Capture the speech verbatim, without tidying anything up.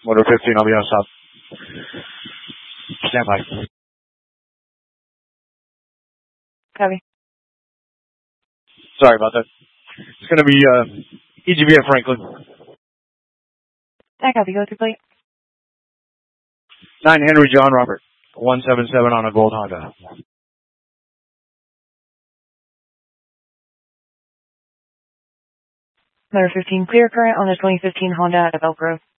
Motor fifteen, I'll be on stop. Stand by. Copy. Sorry about that. It's going to be uh, E G V at Franklin. I copy. Go through plate. nine Henry John Robert. one seven seven on a gold Honda. Motor fifteen, clear current on the twenty fifteen Honda at Elk Grove.